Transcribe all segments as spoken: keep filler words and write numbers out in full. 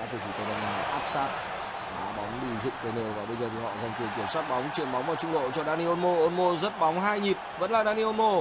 các cầu thủ Tây Ban Nha áp sát, phá bóng đi dựng cây nêu và bây giờ thì họ giành quyền kiểm soát bóng, chuyền bóng vào trung lộ cho Dani Olmo. Olmo rất bóng hai nhịp, vẫn là Dani Olmo.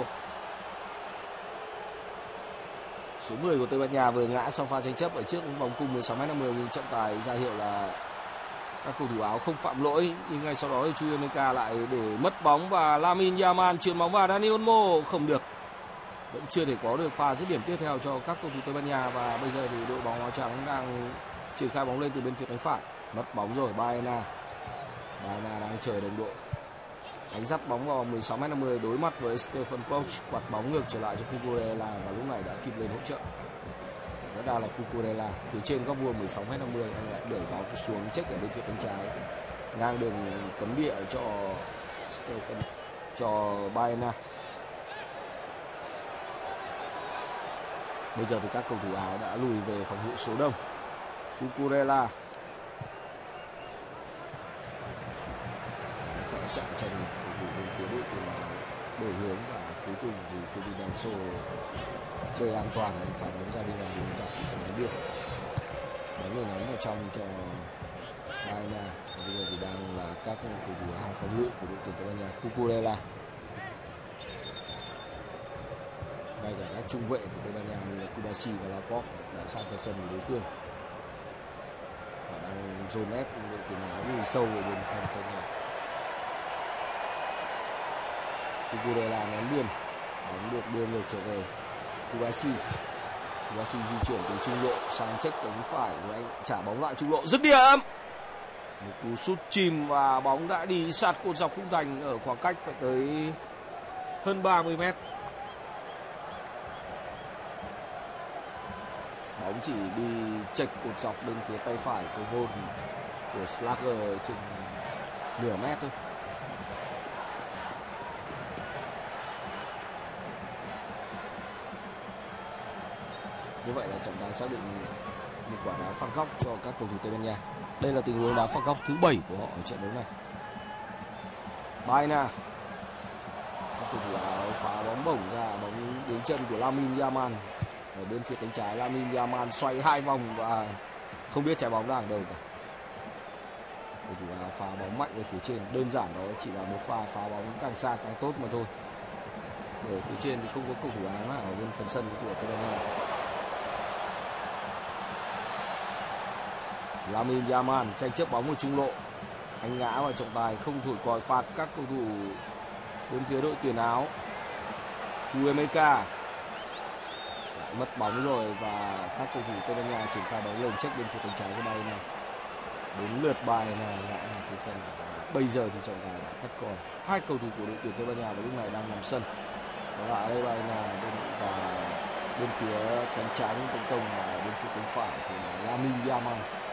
Số mười của Tây Ban Nha vừa ngã sau pha tranh chấp ở trước vòng cung mười sáu mét năm mươi, nhưng trọng tài ra hiệu là các cầu thủ áo không phạm lỗi. Nhưng ngay sau đó thì Chukwuemeka lại để mất bóng và Lamine Yamal chuyền bóng vào Dani Olmo không được. Vẫn chưa thể có được pha dứt điểm tiếp theo cho các cầu thủ Tây Ban Nha và bây giờ thì đội bóng áo trắng đang triển khai bóng lên từ bên phía cánh phải. Mất bóng rồi, Baena. Baena đang chờ đồng đội. Đánh dắt bóng vào mười sáu mét năm mươi đối mặt với Stefan Poch, quạt bóng ngược trở lại cho Cucurella và lúc này đã kịp lên hỗ trợ. Vẫn đang là Cucurella phía trên góc vuông mười sáu mét năm mươi, anh lại đẩy bóng xuống check ở bên phía cánh trái, ngang đường cấm địa cho Stefan cho Baena. Bây giờ thì các cầu thủ áo đã lùi về phòng ngự số đông. Cucurella chạm chân cầu thủ bên phía đội tuyển đổi hướng và cuối cùng thì Kevin Danso chơi an toàn và phản bóng ra đi vào đường dọc chỉ cần đánh được. Bóng người ném vào trong cho Baena. Bây giờ thì đang là các cầu thủ hàng phòng ngự của đội tuyển Tây Ban Nha. Cucurella. Ngay cả các trung vệ của Tây Ban Nha như là Kubasi và Laporte đã sang phần sân của đối phương. Họ đang dồn ép đội tuyển áo lùi sâu về bên phần sân này. Cucurella ném biên, bóng được đưa ngược trở về. Kubasi, Kubasi di chuyển từ trung lộ sang check cánh phải rồi anh trả bóng lại trung lộ, dứt điểm. Một cú sút chìm và bóng đã đi sát cột dọc khung thành ở khoảng cách phải tới hơn ba mươi mét. Bóng chỉ đi chệch cột dọc bên phía tay phải của gôn của Schlager chừng nửa mét thôi. Như vậy là trọng tài xác định một quả đá phạt góc cho các cầu thủ Tây Ban Nha. Đây là tình huống đá phạt góc thứ bảy của họ ở trận đấu này. Baena, các cầu thủ áo phá bóng bổng ra, bóng đến chân của Lamine Yamal ở bên phía cánh trái. Lamine Yamal xoay hai vòng và không biết trái bóng đang ở đâu cả. Cầu thủ áo phá bóng mạnh ở phía trên, đơn giản đó chỉ là một pha phá bóng càng xa càng tốt mà thôi. Ở phía trên thì không có cầu thủ áo nào ở bên phần sân của Tây Ban Nha. Lamine Yamal tranh chấp bóng ở trung lộ, anh ngã và trọng tài không thổi còi phạt các cầu thủ bên phía đội tuyển áo. Chukwuemeka lại mất bóng rồi và các cầu thủ Tây Ban Nha triển khai bóng lên check bên phía cánh trái của bay này. Đến lượt bài này ngã trên sân. Bây giờ thì trọng tài đã cắt còi. Hai cầu thủ của đội tuyển Tây Ban Nha lúc này đang nằm sân. Đó là Adebayo và bên phía cánh trái tấn công và bên phía cánh phải thì là Lamine Yamal.